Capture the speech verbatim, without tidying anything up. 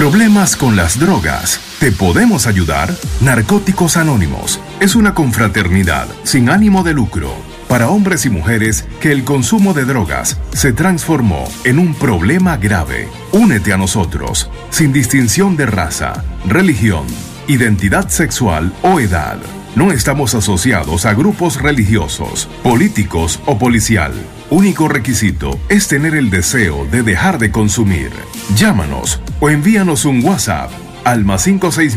¿Problemas con las drogas? ¿Te podemos ayudar? Narcóticos Anónimos es una confraternidad sin ánimo de lucro para hombres y mujeres que el consumo de drogas se transformó en un problema grave. Únete a nosotros, sin distinción de raza, religión, identidad sexual o edad. No estamos asociados a grupos religiosos, políticos o policial. Único requisito es tener el deseo de dejar de consumir. Llámanos o envíanos un WhatsApp al más cinco seis